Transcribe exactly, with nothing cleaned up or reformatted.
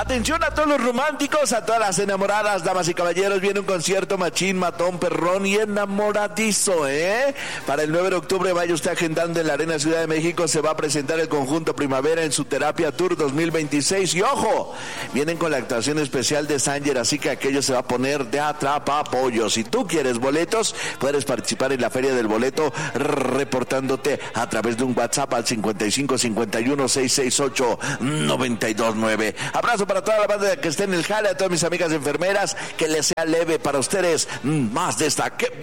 Atención a todos los románticos, a todas las enamoradas, damas y caballeros, viene un concierto machín, matón, perrón y enamoradizo, ¿eh? Para el nueve de octubre, vaya usted agendando en la Arena Ciudad de México, se va a presentar el conjunto Primavera en su Terapia Tour dos mil veintiséis. Y ojo, vienen con la actuación especial de Sanger, así que aquello se va a poner de atrapapollo. Si tú quieres boletos, puedes participar en la Feria del Boleto reportándote a través de un WhatsApp al cincuenta y cinco cincuenta y uno seiscientos sesenta y ocho noventa y dos nueve. Abrazo para toda la banda que esté en el jale, a todas mis amigas enfermeras, que les sea leve para ustedes, más de esta que